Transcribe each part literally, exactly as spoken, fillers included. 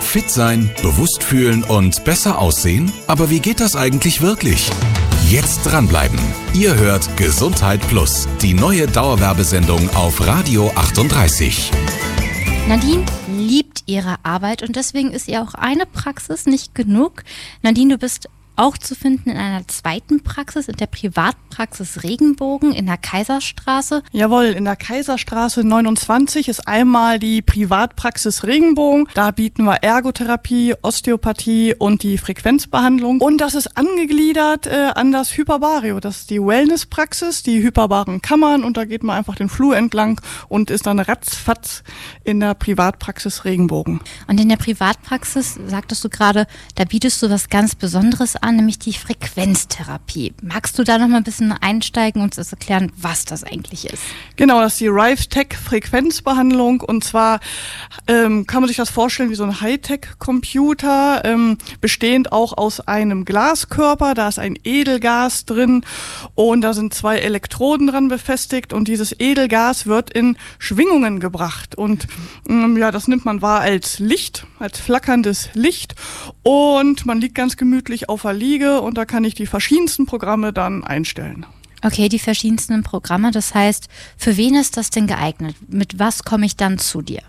Fit sein, bewusst fühlen und besser aussehen? Aber wie geht das eigentlich wirklich? Jetzt dranbleiben. Ihr hört Gesundheit Plus, die neue Dauerwerbesendung auf Radio achtunddreißig. Nadine liebt ihre Arbeit und deswegen ist ihr auch eine Praxis nicht genug. Nadine, du bist auch zu finden in einer zweiten Praxis, in der Privatpraxis Regenbogen in der Kaiserstraße. Jawohl, in der Kaiserstraße neunundzwanzig ist einmal die Privatpraxis Regenbogen. Da bieten wir Ergotherapie, Osteopathie und die Frequenzbehandlung. Und das ist angegliedert äh, an das Hyperbario. Das ist die Wellnesspraxis, die hyperbaren Kammern. Und da geht man einfach den Flur entlang und ist dann ratzfatz in der Privatpraxis Regenbogen. Und in der Privatpraxis, sagtest du gerade, da bietest du was ganz Besonderes an, nämlich die Frequenztherapie. Magst du da noch mal ein bisschen einsteigen und uns erklären, was das eigentlich ist? Genau, das ist die Rive-Tech Frequenzbehandlung und zwar ähm, kann man sich das vorstellen wie so ein Hightech-Computer, ähm, bestehend auch aus einem Glaskörper, da ist ein Edelgas drin und da sind zwei Elektroden dran befestigt und dieses Edelgas wird in Schwingungen gebracht und ähm, ja, das nimmt man wahr als Licht, als flackerndes Licht und man liegt ganz gemütlich auf der Liege und da kann ich die verschiedensten Programme dann einstellen. Okay, die verschiedensten Programme, das heißt, für wen ist das denn geeignet? Mit was komme ich dann zu dir?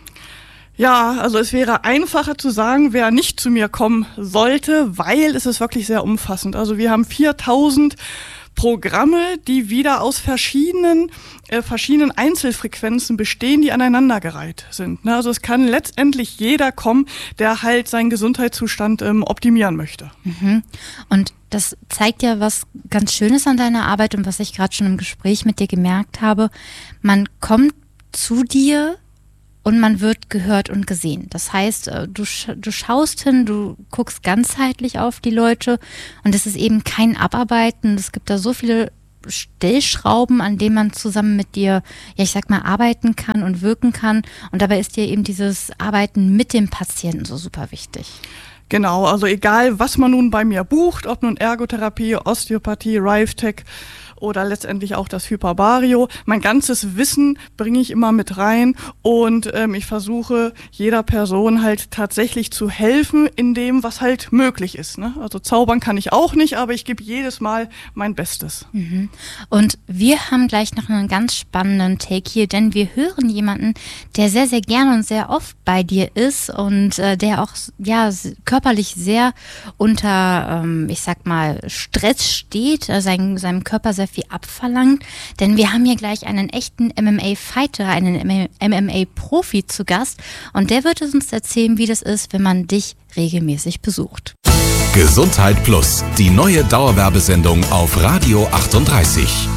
Ja, also es wäre einfacher zu sagen, wer nicht zu mir kommen sollte, weil es ist wirklich sehr umfassend. Also wir haben viertausend Programme, die wieder aus verschiedenen äh, verschiedenen Einzelfrequenzen bestehen, die aneinandergereiht sind. Ne? Also es kann letztendlich jeder kommen, der halt seinen Gesundheitszustand ähm, optimieren möchte. Mhm. Und das zeigt ja was ganz Schönes an deiner Arbeit und was ich gerade schon im Gespräch mit dir gemerkt habe. Man kommt zu dir und man wird gehört und gesehen. Das heißt, du, du schaust hin, du guckst ganzheitlich auf die Leute und es ist eben kein Abarbeiten. Es gibt da so viele Stellschrauben, an denen man zusammen mit dir, ja ich sag mal, arbeiten kann und wirken kann. Und dabei ist dir eben dieses Arbeiten mit dem Patienten so super wichtig. Genau, also egal, was man nun bei mir bucht, ob nun Ergotherapie, Osteopathie, Rive-Tech oder letztendlich auch das Hyperbario. Mein ganzes Wissen bringe ich immer mit rein und ähm, ich versuche jeder Person halt tatsächlich zu helfen in dem, was halt möglich ist. Ne? Also zaubern kann ich auch nicht, aber ich gebe jedes Mal mein Bestes. Mhm. Und wir haben gleich noch einen ganz spannenden Take hier, denn wir hören jemanden, der sehr, sehr gerne und sehr oft bei dir ist und äh, der auch ja körperlich sehr unter, ähm, ich sag mal, Stress steht, äh, sein, seinem Körper sehr viel abverlangt, denn wir haben hier gleich einen echten M M A-Fighter, einen M M A-Profi zu Gast und der wird uns erzählen, wie das ist, wenn man dich regelmäßig besucht. Gesundheit Plus, die neue Dauerwerbesendung auf Radio achtunddreißig.